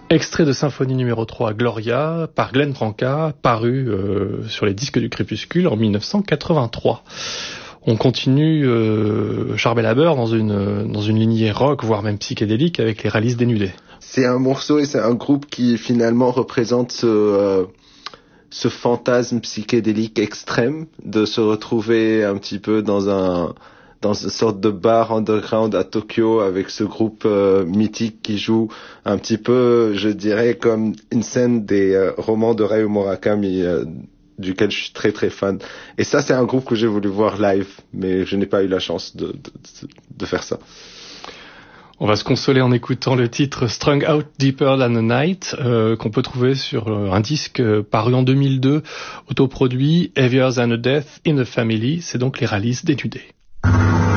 Extrait de symphonie numéro 3 Gloria par Glenn Branca, paru sur les disques du Crépuscule en 1983. On continue Charbel Haber dans une lignée rock, voire même psychédélique, avec les Ralices dénudées. C'est un morceau et c'est un groupe qui finalement représente ce fantasme psychédélique extrême de se retrouver un petit peu dans une sorte de bar underground à Tokyo avec ce groupe mythique qui joue un petit peu, je dirais, comme une scène des romans de Haruo Murakami duquel je suis très très fan. Et ça, c'est un groupe que j'ai voulu voir live, mais je n'ai pas eu la chance de faire ça. On va se consoler en écoutant le titre Strung Out Deeper Than the Night, qu'on peut trouver sur un disque paru en 2002, autoproduit, Heavier Than a Death in the Family. C'est donc les Ralices dénudées.